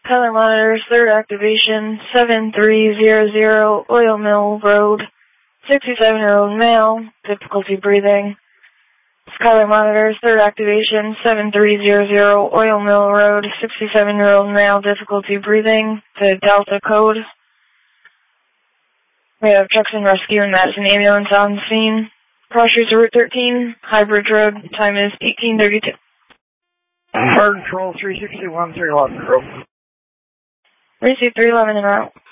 Skyline monitors, third activation, 7300 Oil Mill Road, 67-year-old male, difficulty breathing. Skyline monitors, third activation, 7300 Oil Mill Road, 67-year-old male, difficulty breathing, to Delta code. We have trucks and rescue and Madison ambulance on the scene. Cross streets Route 13, Highbridge Road, time is 18:32. Fire Control 361, 311, Grove. Receive 311 en route.